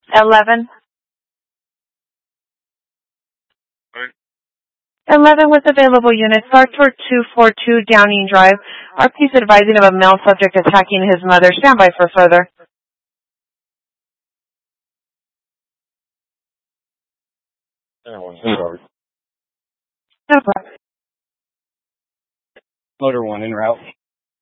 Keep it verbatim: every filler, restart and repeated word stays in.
Eleven. Right. Eleven with available units. Sartor two four two Downing Drive. R P's advising of a male subject attacking his mother. Stand by for further. No No problem. Motor one en route.